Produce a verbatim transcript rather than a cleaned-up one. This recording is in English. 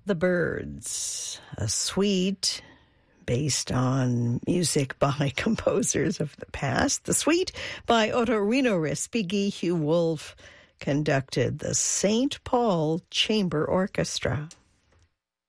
The Byrds, a suite based on music by composers of the past. The suite by Ottorino Respighi. Hugh Wolfe conducted the Saint Paul Chamber Orchestra.